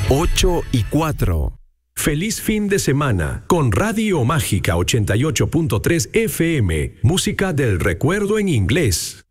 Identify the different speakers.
Speaker 1: 8:04. Feliz fin de semana con Radio Mágica 88.3 FM. Música del recuerdo en inglés.